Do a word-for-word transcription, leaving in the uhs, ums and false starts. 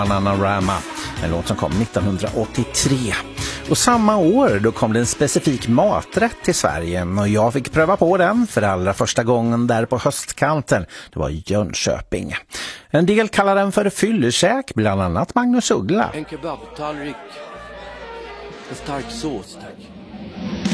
Bananarama, en låt som kom nittonhundraåttiotre. Och samma år då kom det en specifik maträtt till Sverige och jag fick pröva på den för allra första gången där på höstkanten. Det var i Jönköping. En del kallar den för fyllekäk, bland annat Magnus Uggla. En kebabtallrik. En stark sås, tack.